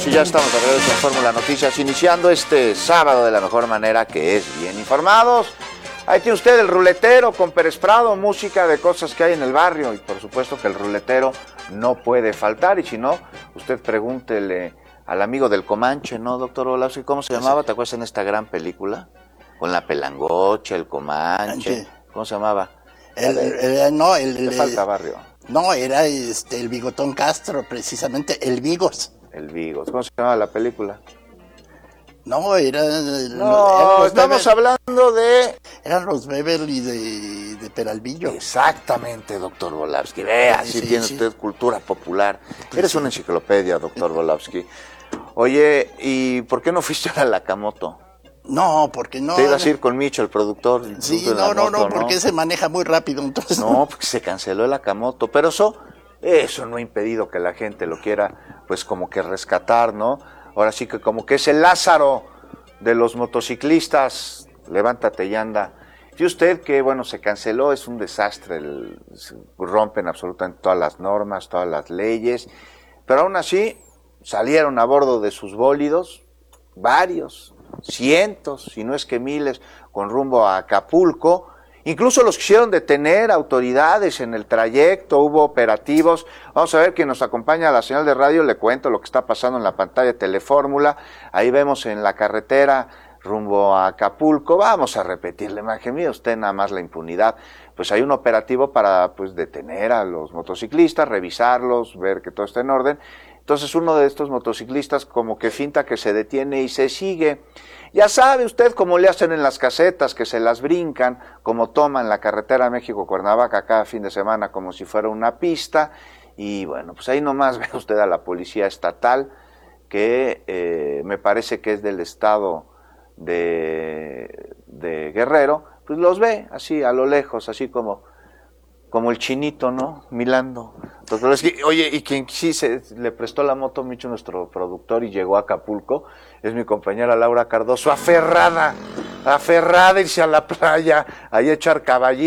Sí, ya estamos de regreso en Fórmula Noticias, iniciando este sábado de la mejor manera, que es bien informados. Ahí tiene usted el ruletero con Pérez Prado, música de cosas que hay en el barrio, y por supuesto que el ruletero no puede faltar, y si no, usted pregúntele al amigo del Comanche, ¿no, doctor Volowski? ¿Cómo se llamaba? ¿Te acuerdas en esta gran película? Con la Pelangocha, el Comanche, ¿cómo se llamaba? Le falta barrio. No, era el Bigotón Castro, precisamente, el Vigos. El Vigos. ¿Cómo se llamaba la película? No, era estamos hablando de... Eran los Beverly de Peralvillo. Exactamente, doctor Volowski. Vea, sí tiene usted cultura popular. Eres una enciclopedia, doctor Volowski. Oye, ¿y por qué no fuiste a la Lakamoto? No, porque no... Te ibas a ir con Micho, el productor. Sí, no, porque se maneja muy rápido, entonces... No, porque se canceló el Lakamoto, pero eso no ha impedido que la gente lo quiera, pues como que rescatar, ¿no? Ahora sí que como que es el Lázaro de los motociclistas, levántate y anda. Y usted que, bueno, se canceló, es un desastre, rompen absolutamente todas las normas, todas las leyes, pero aún así salieron a bordo de sus bólidos, varios, cientos, si no es que miles, con rumbo a Acapulco. Incluso los quisieron detener autoridades en el trayecto, hubo operativos. Vamos a ver, quien nos acompaña a la señal de radio, le cuento lo que está pasando en la pantalla de Telefórmula. Ahí vemos en la carretera rumbo a Acapulco. Vamos a repetir la imagen, mire usted nada más la impunidad. Pues hay un operativo para detener a los motociclistas, revisarlos, ver que todo está en orden. Entonces uno de estos motociclistas como que finta que se detiene y se sigue. Ya sabe usted cómo le hacen en las casetas, que se las brincan, como toman la carretera México-Cuernavaca cada fin de semana como si fuera una pista. Y bueno, pues ahí nomás ve usted a la policía estatal, que me parece que es del estado de Guerrero, pues los ve así a lo lejos, así como el chinito, ¿no? Milando. Entonces, oye, y quien sí le prestó la moto, Micho, nuestro productor, y llegó a Acapulco, es mi compañera Laura Cardoso, aferrada, irse a la playa, ahí a echar caballito.